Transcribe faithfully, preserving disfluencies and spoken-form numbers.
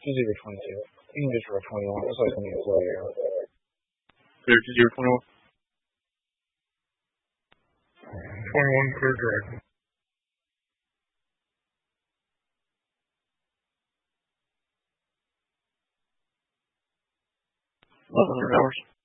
Just zero twenty-two. You can just roll twenty-one. That's like when you flow your arrow. Zero to zero twenty-one. twenty-one clear dragon. Eleven hundred hours.